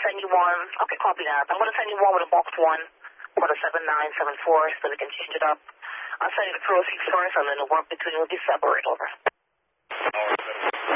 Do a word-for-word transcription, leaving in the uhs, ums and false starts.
send you one. Okay, copy that. I'm going to send you one with a box one for the seven nine seven four so we can change it up. I'll send you the proceeds first, and then the work between will be separate. Over.